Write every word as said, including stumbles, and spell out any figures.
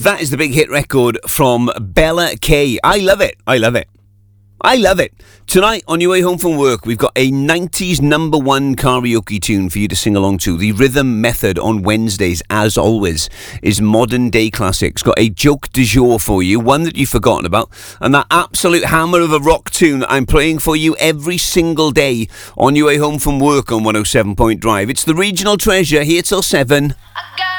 That is the big hit record from Bella K. I love it. I love it. I love it. Tonight, on your way home from work, we've got a nineties number one karaoke tune for you to sing along to. The Rhythm Method on Wednesdays, as always, is modern day classics. Got a joke du jour for you, one that you've forgotten about, and that absolute hammer of a rock tune that I'm playing for you every single day on your way home from work on one oh seven Point Drive. It's the Regional Treasure, here till seven. I got